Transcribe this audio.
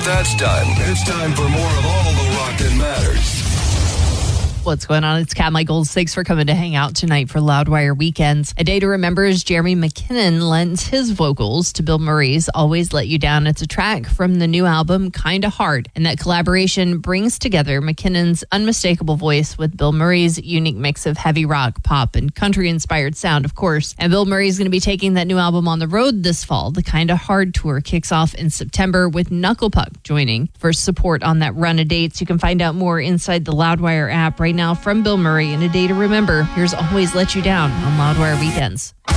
that's done, it's time for more of all the rock that matters. What's going on? It's Kat Michaels. Thanks for coming to hang out tonight for Loudwire Weekends. A day to remember as Jeremy McKinnon lends his vocals to Bill Murray's Always Let You Down. It's a track from the new album, Kinda Hard. And that collaboration brings together McKinnon's unmistakable voice with Bill Murray's unique mix of heavy rock, pop, and country-inspired sound, of course. And Bill Murray's going to be taking that new album on the road this fall. The Kinda Hard tour kicks off in September with Knucklepuck joining for support on that run of dates. You can find out more inside the Loudwire app right now from Bill Murray in A Day to Remember. Here's Always Let You Down on Loudwire Weekends.